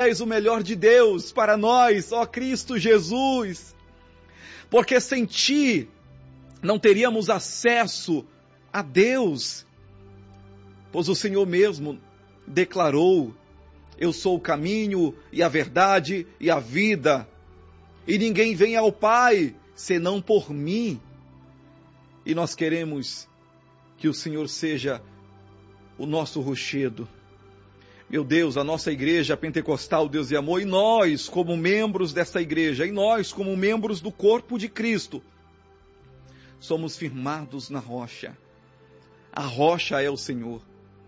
és o melhor de Deus para nós, ó Cristo Jesus. Porque sem ti não teríamos acesso a Deus. Pois o Senhor mesmo declarou: eu sou o caminho e a verdade e a vida. E ninguém vem ao Pai senão por mim. E nós queremos que o Senhor seja o nosso rochedo. Meu Deus, a nossa igreja pentecostal, Deus e amor, e nós como membros dessa igreja, e nós como membros do corpo de Cristo, somos firmados na rocha. A rocha é o Senhor.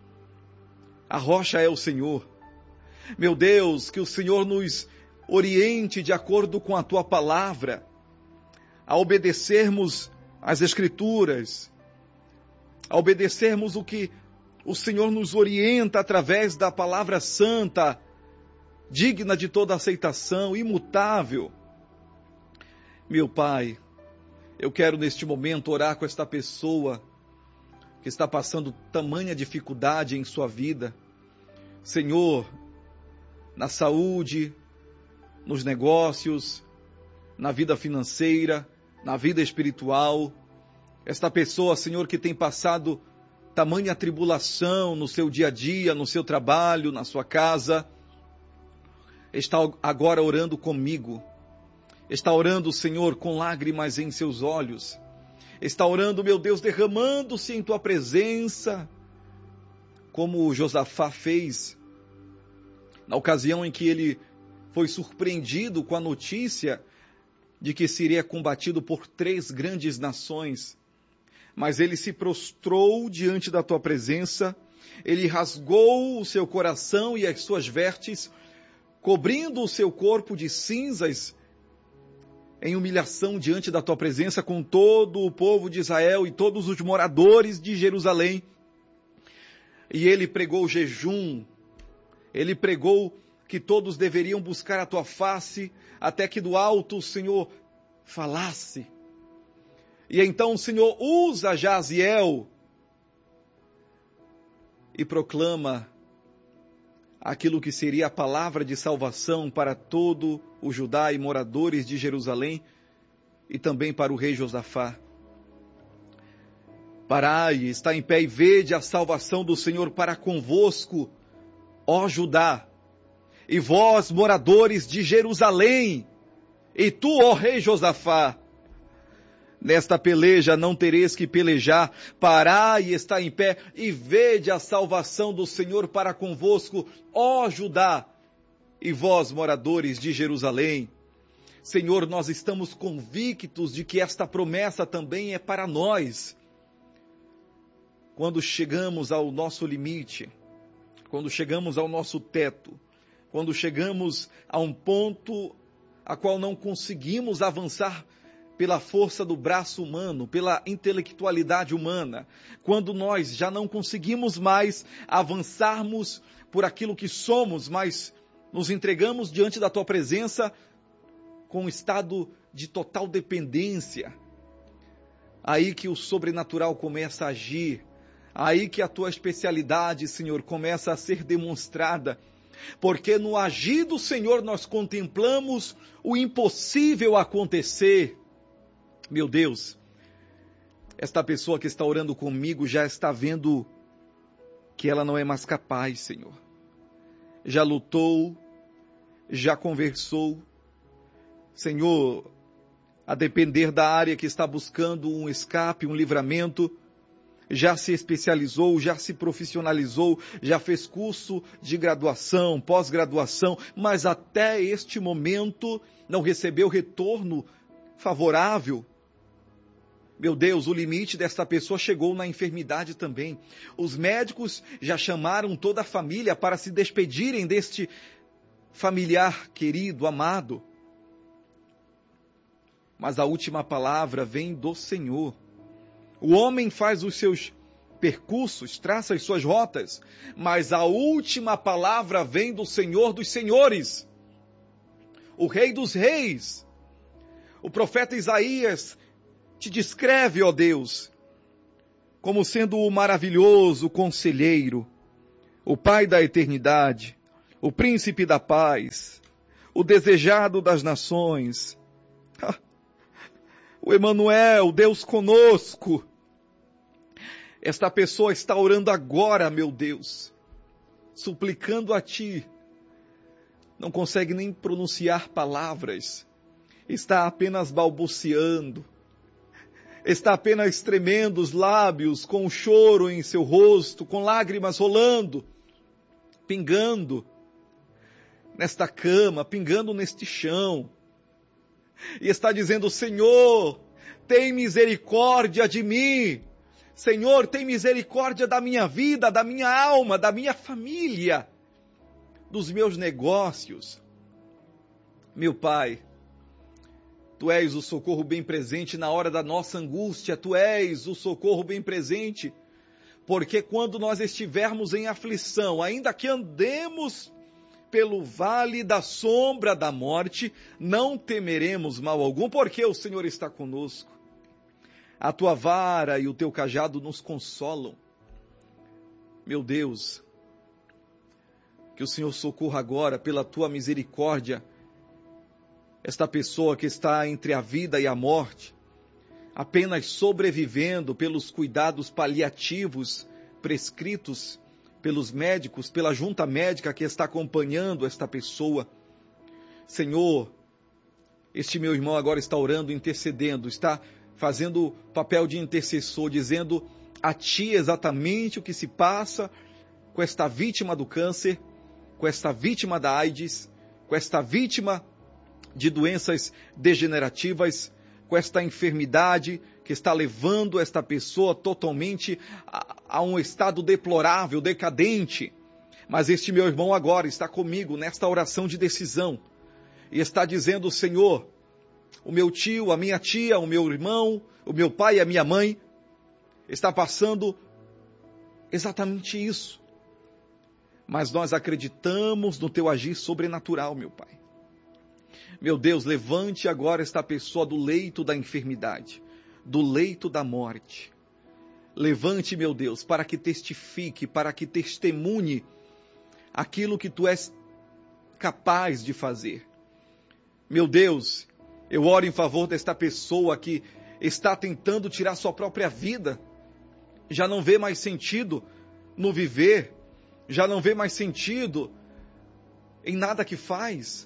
A rocha é o Senhor. Meu Deus, que o Senhor nos oriente de acordo com a Tua palavra, a obedecermos as Escrituras, a obedecermos o que o Senhor nos orienta através da palavra santa, digna de toda aceitação, imutável. Meu Pai, eu quero neste momento orar com esta pessoa que está passando tamanha dificuldade em sua vida. Senhor, na saúde, nos negócios, na vida financeira, na vida espiritual. Esta pessoa, Senhor, que tem passado tamanha tribulação no seu dia a dia, no seu trabalho, na sua casa, está agora orando comigo. Está orando, Senhor, com lágrimas em seus olhos. Está orando, meu Deus, derramando-se em Tua presença, como Josafá fez na ocasião em que ele foi surpreendido com a notícia de que seria combatido por 3 grandes nações. Mas ele se prostrou diante da Tua presença, ele rasgou o seu coração e as suas vestes, cobrindo o seu corpo de cinzas, em humilhação diante da Tua presença com todo o povo de Israel e todos os moradores de Jerusalém. E ele pregou jejum, ele pregou que todos deveriam buscar a Tua face, até que do alto o Senhor falasse. E então o Senhor usa Jaziel e proclama aquilo que seria a palavra de salvação para todo o Judá e moradores de Jerusalém, e também para o rei Josafá. Parai, está em pé e vede a salvação do Senhor para convosco, ó Judá, e vós, moradores de Jerusalém, e tu, ó rei Josafá. Nesta peleja não tereis que pelejar, parai e está em pé, e vede a salvação do Senhor para convosco, ó Judá, e vós, moradores de Jerusalém. Senhor, nós estamos convictos de que esta promessa também é para nós. Quando chegamos ao nosso limite, quando chegamos ao nosso teto, quando chegamos a um ponto a qual não conseguimos avançar pela força do braço humano, pela intelectualidade humana, quando nós já não conseguimos mais avançarmos por aquilo que somos, mas nos entregamos diante da Tua presença com um estado de total dependência, aí que o sobrenatural começa a agir, aí que a Tua especialidade, Senhor, começa a ser demonstrada, porque no agir do Senhor nós contemplamos o impossível acontecer. Meu Deus, esta pessoa que está orando comigo já está vendo que ela não é mais capaz, Senhor. Já lutou, já conversou, Senhor, a depender da área que está buscando um escape, um livramento, já se especializou, já se profissionalizou, já fez curso de graduação, pós-graduação, mas até este momento não recebeu retorno favorável. Meu Deus, o limite desta pessoa chegou na enfermidade também. Os médicos já chamaram toda a família para se despedirem deste familiar querido, amado. Mas a última palavra vem do Senhor. O homem faz os seus percursos, traça as suas rotas, mas a última palavra vem do Senhor dos senhores, o Rei dos reis. O profeta Isaías te descreve, ó Deus, como sendo o maravilhoso conselheiro, o Pai da eternidade, o príncipe da paz, o desejado das nações, o Emanuel, Deus conosco. Esta pessoa está orando agora, meu Deus, suplicando a Ti. Não consegue nem pronunciar palavras, está apenas balbuciando, está apenas tremendo os lábios, com choro em seu rosto, com lágrimas rolando, pingando nesta cama, pingando neste chão. E está dizendo: Senhor, tem misericórdia de mim. Senhor, tem misericórdia da minha vida, da minha alma, da minha família, dos meus negócios. Meu Pai, Tu és o socorro bem presente na hora da nossa angústia. Tu és o socorro bem presente. Porque quando nós estivermos em aflição, ainda que andemos pelo vale da sombra da morte, não temeremos mal algum, porque o Senhor está conosco. A Tua vara e o Teu cajado nos consolam. Meu Deus, que o Senhor socorra agora, pela Tua misericórdia, esta pessoa que está entre a vida e a morte, apenas sobrevivendo pelos cuidados paliativos prescritos pelos médicos, pela junta médica que está acompanhando esta pessoa. Senhor, este meu irmão agora está orando, intercedendo, está fazendo o papel de intercessor, dizendo a Ti exatamente o que se passa com esta vítima do câncer, com esta vítima da AIDS, com esta vítima de doenças degenerativas, com esta enfermidade que está levando esta pessoa totalmente a um estado deplorável, decadente. Mas este meu irmão agora está comigo nesta oração de decisão e está dizendo: Senhor, o meu tio, a minha tia, o meu irmão, o meu pai e a minha mãe está passando exatamente isso. Mas nós acreditamos no Teu agir sobrenatural, meu Pai. Meu Deus, levante agora esta pessoa do leito da enfermidade, do leito da morte. Levante, meu Deus, para que testifique, para que testemunhe aquilo que Tu és capaz de fazer. Meu Deus, eu oro em favor desta pessoa que está tentando tirar sua própria vida, já não vê mais sentido no viver, já não vê mais sentido em nada que faz.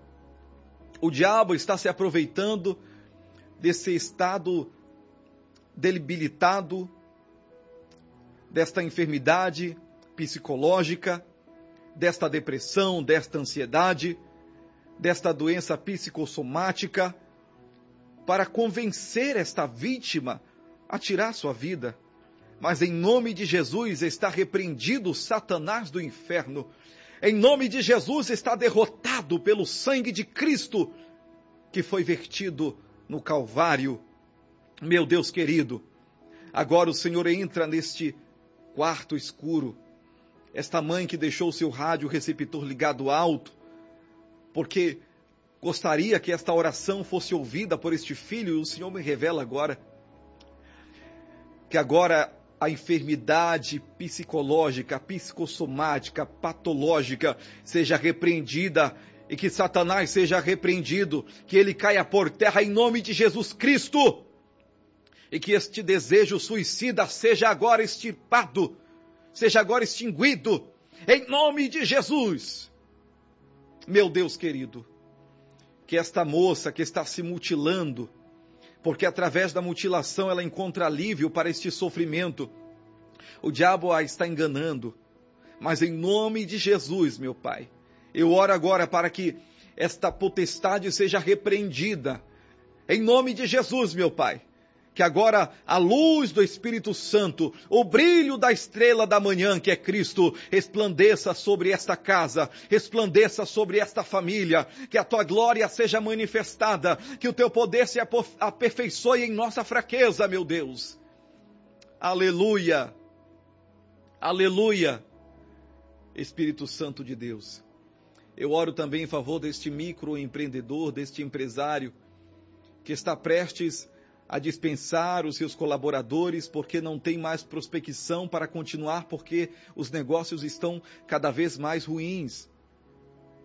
O diabo está se aproveitando desse estado debilitado, desta enfermidade psicológica, desta depressão, desta ansiedade, desta doença psicossomática, para convencer esta vítima a tirar sua vida. Mas em nome de Jesus está repreendido Satanás do inferno. Em nome de Jesus está derrotado pelo sangue de Cristo que foi vertido no Calvário. Meu Deus querido, agora o Senhor entra neste quarto escuro. Esta mãe que deixou o seu rádio receptor ligado alto, porque gostaria que esta oração fosse ouvida por este filho, e o Senhor me revela agora que agora a enfermidade psicológica, psicossomática, patológica seja repreendida e que Satanás seja repreendido, que ele caia por terra em nome de Jesus Cristo e que este desejo suicida seja agora extirpado, seja agora extinguido em nome de Jesus. Meu Deus querido, que esta moça que está se mutilando, porque através da mutilação ela encontra alívio para este sofrimento, o diabo a está enganando, mas em nome de Jesus, meu Pai, eu oro agora para que esta potestade seja repreendida, em nome de Jesus, meu Pai, que agora a luz do Espírito Santo, o brilho da estrela da manhã, que é Cristo, resplandeça sobre esta casa, resplandeça sobre esta família, que a Tua glória seja manifestada, que o Teu poder se aperfeiçoe em nossa fraqueza, meu Deus. Aleluia, aleluia, Espírito Santo de Deus. Eu oro também em favor deste microempreendedor, deste empresário, que está prestes a dispensar os seus colaboradores porque não tem mais prospecção para continuar, porque os negócios estão cada vez mais ruins.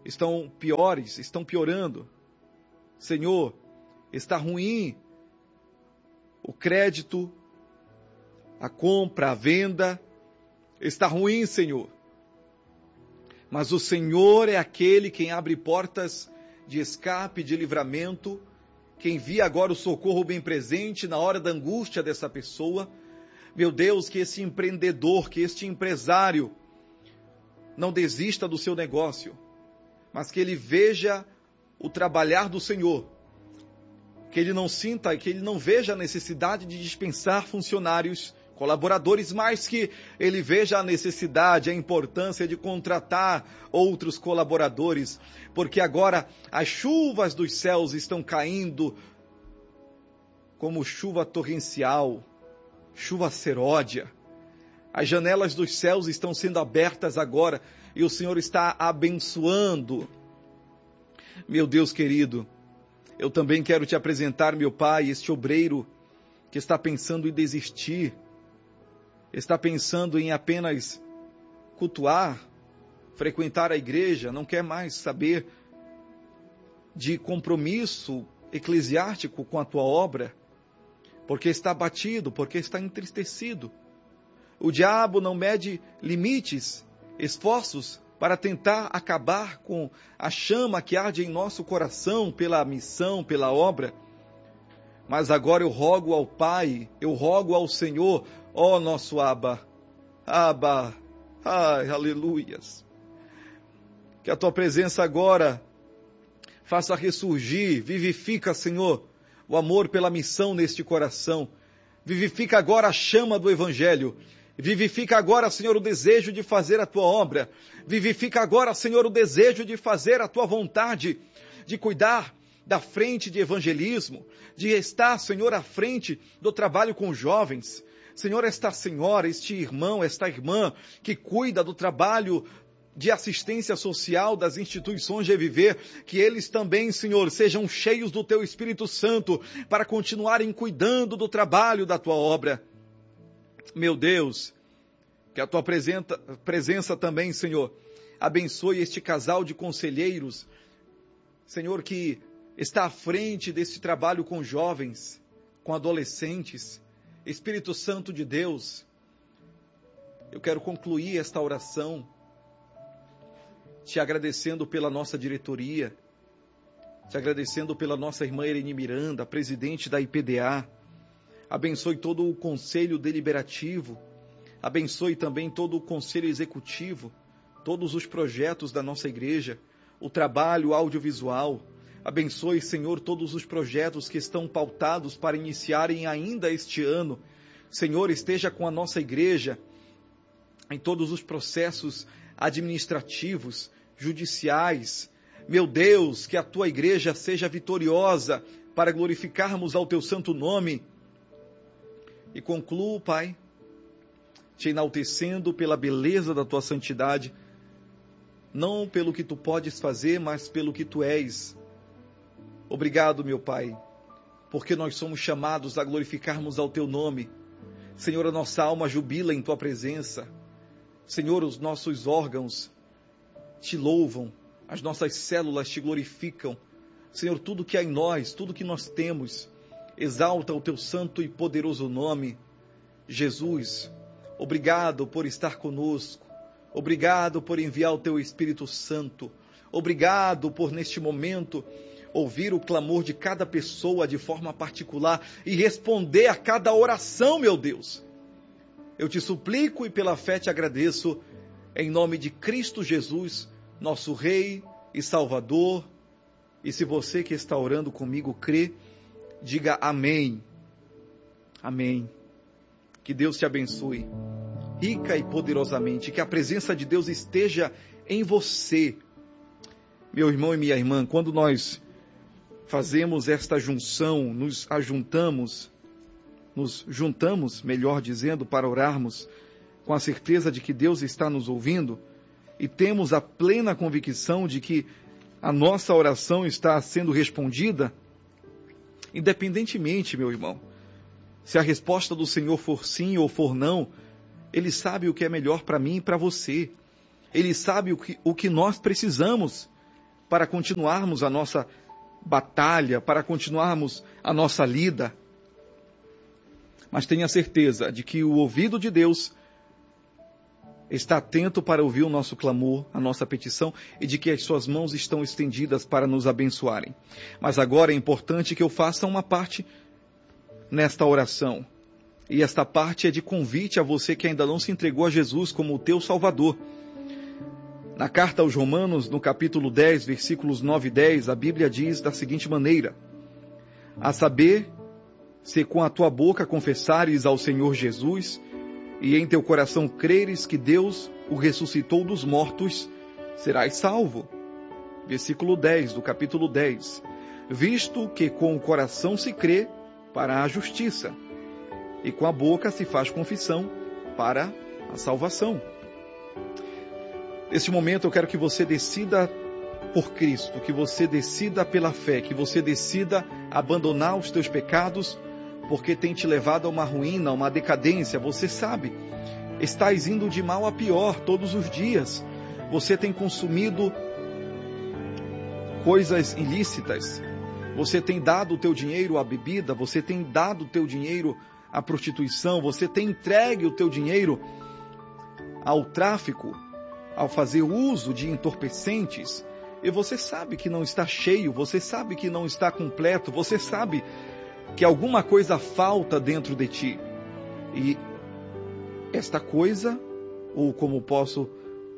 estão piores, estão piorando. Senhor, está ruim o crédito, a compra, a venda, está ruim, Senhor. Mas o Senhor é aquele quem abre portas de escape, de livramento, que envia agora o socorro bem presente na hora da angústia dessa pessoa. Meu Deus, que esse empreendedor, que este empresário não desista do seu negócio, mas que ele veja o trabalhar do Senhor, que ele não sinta, que ele não veja a necessidade de dispensar funcionários, colaboradores, mas que ele veja a necessidade, a importância de contratar outros colaboradores, porque agora as chuvas dos céus estão caindo como chuva torrencial, chuva seródia. As janelas dos céus estão sendo abertas agora e o Senhor está abençoando. Meu Deus querido, eu também quero te apresentar, meu Pai, este obreiro que está pensando em desistir, está pensando em apenas cultuar, frequentar a igreja, não quer mais saber de compromisso eclesiástico com a tua obra, porque está abatido, porque está entristecido. O diabo não mede limites, esforços para tentar acabar com a chama que arde em nosso coração pela missão, pela obra. Mas agora eu rogo ao Pai, eu rogo ao Senhor, ó nosso Abba, ai, aleluias. Que a tua presença agora faça ressurgir, vivifica, Senhor, o amor pela missão neste coração. Vivifica agora a chama do Evangelho. Vivifica agora, Senhor, o desejo de fazer a tua obra. Vivifica agora, Senhor, o desejo de fazer a tua vontade, de cuidar da frente de evangelismo, de estar, Senhor, à frente do trabalho com jovens. Senhor, esta senhora, este irmão, esta irmã que cuida do trabalho de assistência social das instituições de viver, que eles também, Senhor, sejam cheios do Teu Espírito Santo para continuarem cuidando do trabalho da Tua obra. Meu Deus, que a Tua presença também, Senhor, abençoe este casal de conselheiros, Senhor, que está à frente desse trabalho com jovens, com adolescentes. Espírito Santo de Deus, eu quero concluir esta oração te agradecendo pela nossa diretoria, te agradecendo pela nossa irmã Irene Miranda, presidente da IPDA. Abençoe todo o conselho deliberativo, abençoe também todo o conselho executivo, todos os projetos da nossa igreja, o trabalho audiovisual. Abençoe, Senhor, todos os projetos que estão pautados para iniciarem ainda este ano. Senhor, esteja com a nossa igreja em todos os processos administrativos, judiciais. Meu Deus, que a tua igreja seja vitoriosa para glorificarmos ao teu santo nome. E concluo, Pai, te enaltecendo pela beleza da tua santidade, não pelo que tu podes fazer, mas pelo que tu és. Obrigado, meu Pai, porque nós somos chamados a glorificarmos ao teu nome. Senhor, a nossa alma jubila em tua presença. Senhor, os nossos órgãos te louvam, as nossas células te glorificam. Senhor, tudo que há em nós, tudo que nós temos, exalta o teu santo e poderoso nome. Jesus, obrigado por estar conosco. Obrigado por enviar o teu Espírito Santo. Obrigado por, neste momento, ouvir o clamor de cada pessoa de forma particular e responder a cada oração, meu Deus. Eu te suplico e pela fé te agradeço, em nome de Cristo Jesus, nosso Rei e Salvador. E se você que está orando comigo crê, diga amém. Amém. Que Deus te abençoe, rica e poderosamente, que a presença de Deus esteja em você. Meu irmão e minha irmã, quando nós fazemos esta junção, nos juntamos, melhor dizendo, para orarmos, com a certeza de que Deus está nos ouvindo, e temos a plena convicção de que a nossa oração está sendo respondida, independentemente, meu irmão, se a resposta do Senhor for sim ou for não, Ele sabe o que é melhor para mim e para você. Ele sabe o que nós precisamos. para continuarmos a nossa batalha, para continuarmos a nossa lida. Mas tenha certeza de que o ouvido de Deus está atento para ouvir o nosso clamor, a nossa petição, e de que as suas mãos estão estendidas para nos abençoarem. Mas agora é importante que eu faça uma parte nesta oração. E esta parte é de convite a você que ainda não se entregou a Jesus como o teu Salvador. Na carta aos Romanos, no capítulo 10, versículos 9 e 10, a Bíblia diz da seguinte maneira: a saber, se com a tua boca confessares ao Senhor Jesus, e em teu coração creres que Deus o ressuscitou dos mortos, serás salvo. Versículo 10 do capítulo 10. Visto que com o coração se crê para a justiça, e com a boca se faz confissão para a salvação. Neste momento eu quero que você decida por Cristo, que você decida pela fé, que você decida abandonar os teus pecados, porque tem te levado a uma ruína, a uma decadência. Você sabe, estás indo de mal a pior todos os dias. Você tem consumido coisas ilícitas. Você tem dado o teu dinheiro à bebida, você tem dado o teu dinheiro à prostituição, você tem entregue o teu dinheiro ao tráfico, ao fazer uso de entorpecentes. E você sabe que não está cheio, você sabe que não está completo, você sabe que alguma coisa falta dentro de ti. E esta coisa, ou como posso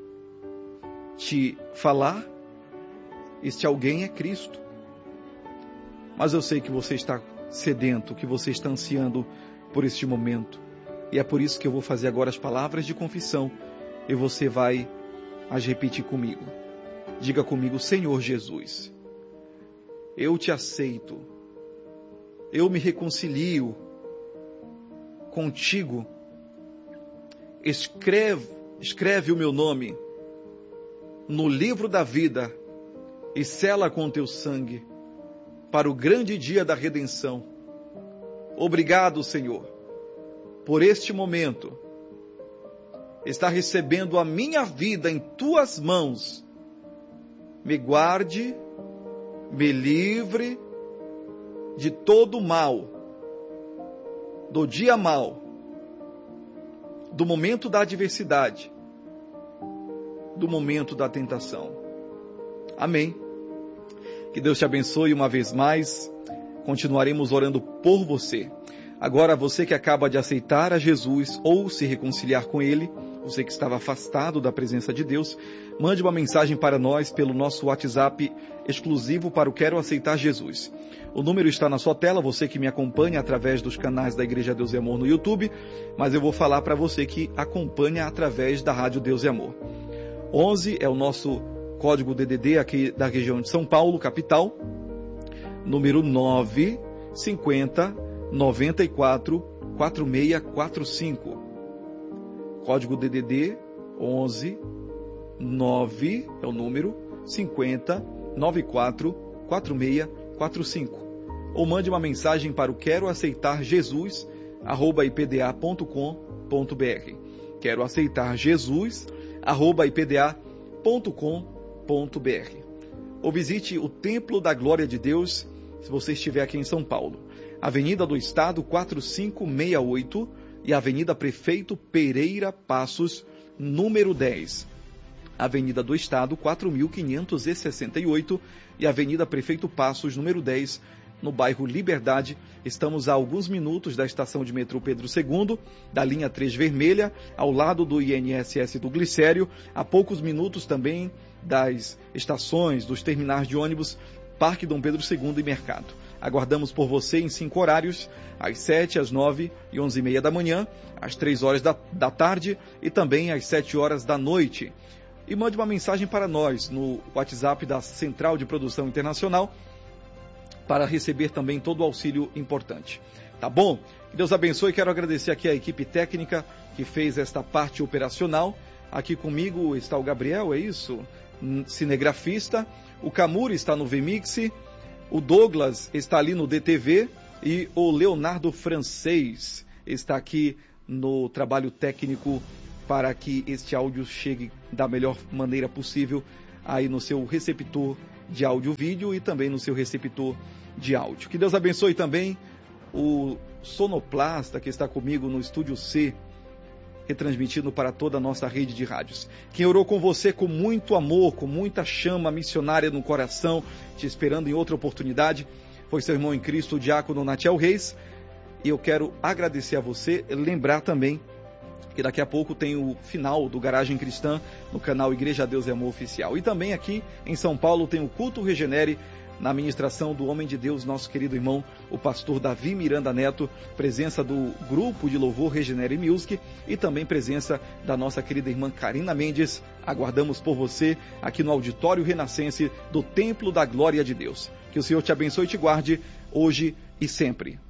te falar, este alguém é Cristo. Mas eu sei que você está sedento, que você está ansiando por este momento. E é por isso que eu vou fazer agora as palavras de confissão e você vai as repetir comigo. Diga comigo: Senhor Jesus, eu te aceito. Eu me reconcilio contigo. Escreve o meu nome no livro da vida e sela com teu sangue para o grande dia da redenção. Obrigado, Senhor, por este momento. Está recebendo a minha vida em tuas mãos. Me guarde, me livre de todo o mal, do dia mau, do momento da adversidade, do momento da tentação. Amém. Que Deus te abençoe uma vez mais. Continuaremos orando por você. Agora, você que acaba de aceitar a Jesus ou se reconciliar com Ele, você que estava afastado da presença de Deus, mande uma mensagem para nós pelo nosso WhatsApp exclusivo para o Quero Aceitar Jesus. O número está na sua tela, você que me acompanha através dos canais da Igreja Deus e Amor no YouTube, mas eu vou falar para você que acompanha através da Rádio Deus e Amor. 11 é o nosso código DDD aqui da região de São Paulo, capital, número 950 94 4645. Código DDD 11 9 é o número 50 94 4645. Ou mande uma mensagem para o Quero Aceitar Jesus @ipda.com.br. Quero Aceitar Jesus @ipda.com.br. Ou visite o Templo da Glória de Deus, se você estiver aqui em São Paulo. Avenida do Estado 4568 e Avenida Prefeito Pereira Passos, número 10. Avenida do Estado 4568 e Avenida Prefeito Passos, número 10, no bairro Liberdade. Estamos a alguns minutos da estação de metrô Pedro II, da linha 3 vermelha, ao lado do INSS do Glicério, a poucos minutos também das estações, dos terminais de ônibus Parque Dom Pedro II e Mercado. Aguardamos por você em 5 horários, às 7, às 9 e 11h30 da manhã, às 3 horas da tarde e também às 7 horas da noite. E mande uma mensagem para nós no WhatsApp da Central de Produção Internacional para receber também todo o auxílio importante. Tá bom? Que Deus abençoe. Quero agradecer aqui a equipe técnica que fez esta parte operacional. Aqui comigo está o Gabriel, é isso? Cinegrafista. O Camuri está no VMix. O Douglas está ali no DTV e o Leonardo Francês está aqui no trabalho técnico para que este áudio chegue da melhor maneira possível aí no seu receptor de áudio-vídeo e também no seu receptor de áudio. Que Deus abençoe também o sonoplasta que está comigo no Estúdio C, retransmitindo para toda a nossa rede de rádios. Quem orou com você com muito amor, com muita chama missionária no coração, te esperando em outra oportunidade, foi seu irmão em Cristo, o diácono Natiel Reis. E eu quero agradecer a você, lembrar também que daqui a pouco tem o final do Garagem Cristã no canal Igreja Deus e Amor Oficial. E também aqui em São Paulo tem o Culto Regenere, na ministração do homem de Deus, nosso querido irmão, o pastor Davi Miranda Neto, presença do grupo de louvor Regenere Music e também presença da nossa querida irmã Karina Mendes. Aguardamos por você aqui no Auditório Renascense do Templo da Glória de Deus. Que o Senhor te abençoe e te guarde hoje e sempre.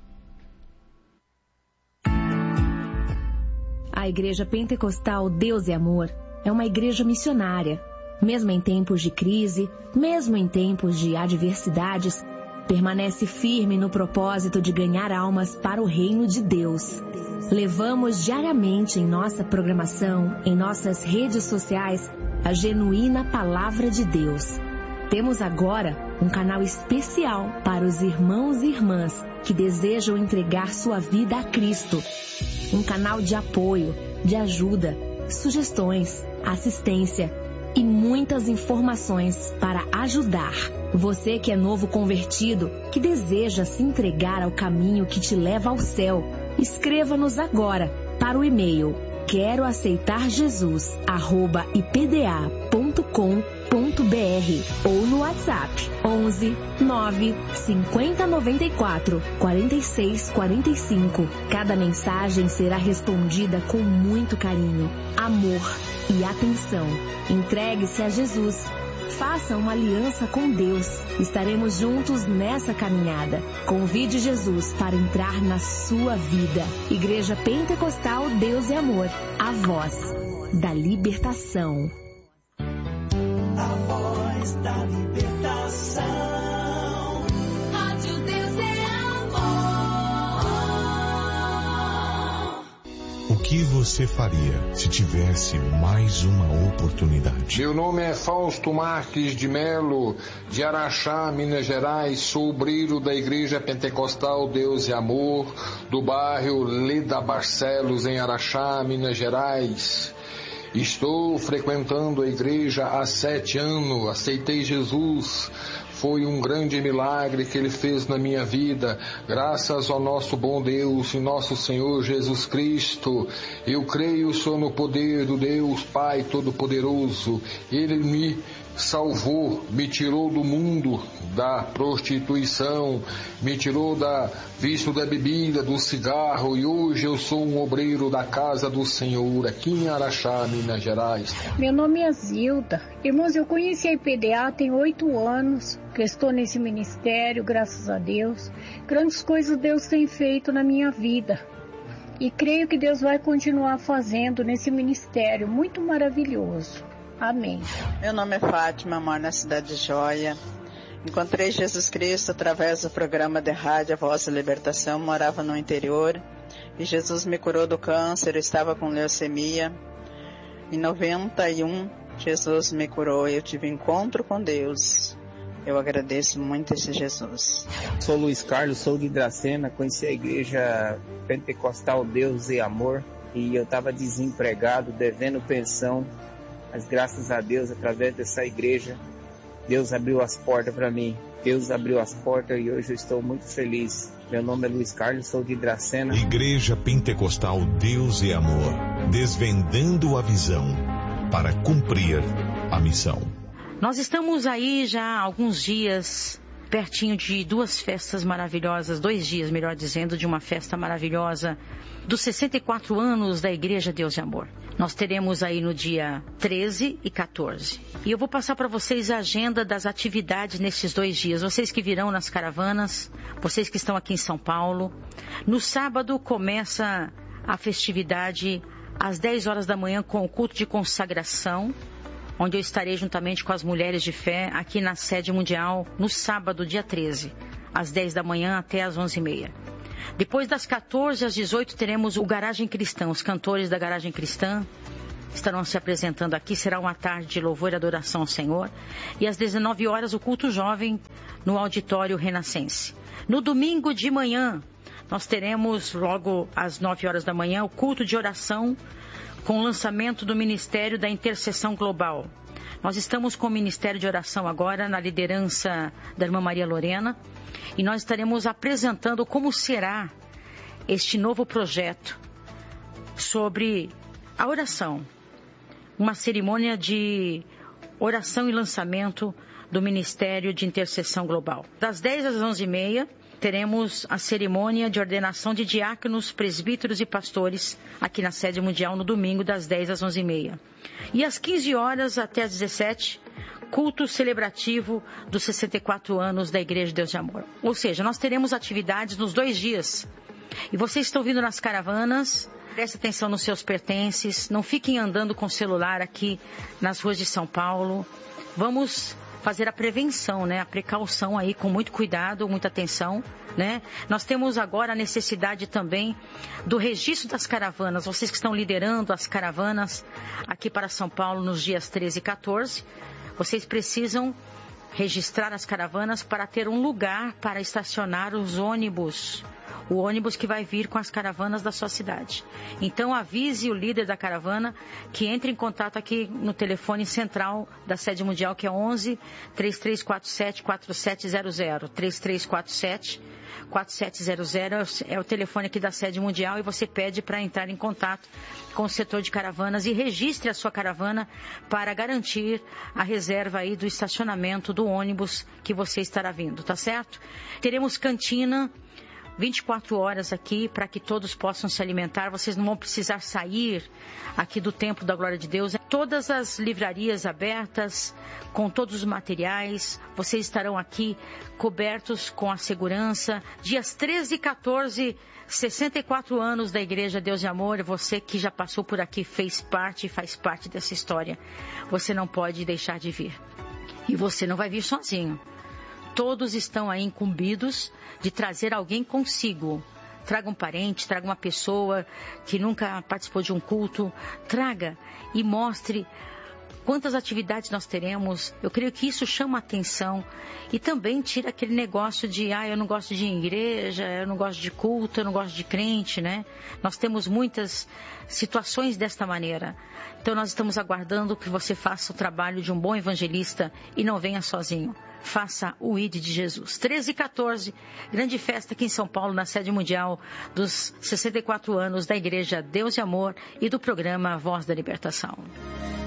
A Igreja Pentecostal Deus e Amor é uma igreja missionária. Mesmo em tempos de crise, mesmo em tempos de adversidades, permanece firme no propósito de ganhar almas para o reino de Deus. Levamos diariamente em nossa programação, em nossas redes sociais, a genuína Palavra de Deus. Temos agora um canal especial para os irmãos e irmãs que desejam entregar sua vida a Cristo. Um canal de apoio, de ajuda, sugestões, assistência e muitas informações para ajudar. Você que é novo convertido, que deseja se entregar ao caminho que te leva ao céu, escreva-nos agora para o e-mail queroaceitarjesus@ipda.com.br ou no WhatsApp 11 9 50 94 46 45. Cada mensagem será respondida com muito carinho, amor e atenção. Entregue-se a Jesus. Faça uma aliança com Deus. Estaremos juntos nessa caminhada. Convide Jesus para entrar na sua vida. Igreja Pentecostal Deus e Amor. A voz da libertação. A voz da libertação. Rádio Deus é amor. O que você faria se tivesse mais uma oportunidade? Meu nome é Fausto Marques de Melo, de Araxá, Minas Gerais. Sou obreiro da Igreja Pentecostal Deus e Amor, do bairro Leda Barcelos, em Araxá, Minas Gerais. Estou frequentando a igreja há 7 anos, aceitei Jesus. Foi um grande milagre que Ele fez na minha vida, graças ao nosso bom Deus e nosso Senhor Jesus Cristo. Eu creio só no poder do Deus Pai Todo-Poderoso. Ele me salvou, me tirou do mundo da prostituição, me tirou da vício da bebida, do cigarro, e hoje eu sou um obreiro da casa do Senhor, aqui em Araxá, Minas Gerais. Meu nome é Zilda. Irmãos, eu conheci a IPDA tem 8 anos, que eu estou nesse ministério, graças a Deus. Grandes coisas Deus tem feito na minha vida. E creio que Deus vai continuar fazendo nesse ministério muito maravilhoso. Amém. Meu nome é Fátima, moro na cidade de Joia. Encontrei Jesus Cristo através do programa de rádio A Voz da Libertação. Morava no interior e Jesus me curou do câncer. Eu estava com leucemia. Em 91, Jesus me curou e eu tive encontro com Deus. Eu agradeço muito esse Jesus. Sou Luiz Carlos, sou de Dracena. Conheci a Igreja Pentecostal Deus e Amor e eu estava desempregado, devendo pensão. Mas graças a Deus, através dessa igreja, Deus abriu as portas para mim. Deus abriu as portas e hoje eu estou muito feliz. Meu nome é Luiz Carlos, sou de Dracena. Igreja Pentecostal Deus e Amor, desvendando a visão para cumprir a missão. Nós estamos aí já há alguns dias, pertinho de 2 festas maravilhosas, 2 dias, melhor dizendo, de uma festa maravilhosa dos 64 anos da Igreja Deus e Amor. Nós teremos aí no dia 13 e 14. E eu vou passar para vocês a agenda das atividades nesses 2 dias. Vocês que virão nas caravanas, vocês que estão aqui em São Paulo. No sábado começa a festividade às 10 horas da manhã com o culto de consagração, onde eu estarei juntamente com as mulheres de fé aqui na sede mundial no sábado, dia 13, às 10 da manhã até às 11h30. Depois das 14 às 18 teremos o Garagem Cristã, os cantores da Garagem Cristã, estarão se apresentando aqui. Será uma tarde de louvor e adoração ao Senhor. E às 19 horas, o culto jovem no Auditório Renascense. No domingo de manhã, nós teremos, logo às 9 horas da manhã, o culto de oração com o lançamento do Ministério da Intercessão Global. Nós estamos com o Ministério de Oração agora, na liderança da irmã Maria Lorena, e nós estaremos apresentando como será este novo projeto sobre a oração. Uma cerimônia de oração e lançamento do Ministério de Intercessão Global. Das 10 às 11h30, teremos a cerimônia de ordenação de diáconos, presbíteros e pastores aqui na sede mundial no domingo, das 10 às 11h30. E às 15 horas até às 17h, culto celebrativo dos 64 anos da Igreja de Deus de Amor. Ou seja, nós teremos atividades nos 2 dias. E vocês estão vindo nas caravanas, preste atenção nos seus pertences, não fiquem andando com o celular aqui nas ruas de São Paulo. Vamos fazer a prevenção, né? A precaução aí, com muito cuidado, muita atenção, né? Nós temos agora a necessidade também do registro das caravanas. Vocês que estão liderando as caravanas aqui para São Paulo nos dias 13 e 14, vocês precisam registrar as caravanas para ter um lugar para estacionar os ônibus. O ônibus que vai vir com as caravanas da sua cidade. Então avise o líder da caravana que entre em contato aqui no telefone central da sede mundial, que é 11 3347 4700. 3347 4700 é o telefone aqui da sede mundial, e você pede para entrar em contato com o setor de caravanas e registre a sua caravana para garantir a reserva aí do estacionamento do ônibus que você estará vindo, tá certo? Teremos cantina 24 horas aqui para que todos possam se alimentar. Vocês não vão precisar sair aqui do Templo da Glória de Deus. Todas as livrarias abertas, com todos os materiais. Vocês estarão aqui cobertos com a segurança. Dias 13 e 14, 64 anos da Igreja Deus de Amor. Você que já passou por aqui, fez parte e faz parte dessa história. Você não pode deixar de vir. E você não vai vir sozinho. Todos estão aí incumbidos de trazer alguém consigo. Traga um parente, traga uma pessoa que nunca participou de um culto. Traga e mostre quantas atividades nós teremos. Eu creio que isso chama a atenção e também tira aquele negócio de eu não gosto de igreja, eu não gosto de culto, eu não gosto de crente, né? Nós temos muitas situações desta maneira. Então nós estamos aguardando que você faça o trabalho de um bom evangelista e não venha sozinho. Faça o ID de Jesus. 13 e 14, grande festa aqui em São Paulo, na sede mundial dos 64 anos da Igreja Deus e Amor e do programa Voz da Libertação.